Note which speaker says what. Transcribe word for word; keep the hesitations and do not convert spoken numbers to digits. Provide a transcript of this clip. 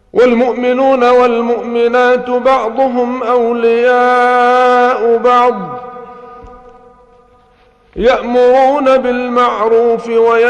Speaker 1: والمؤمنون والمؤمنات بعضهم أولياء بعض يأمرون بالمعروف وينهون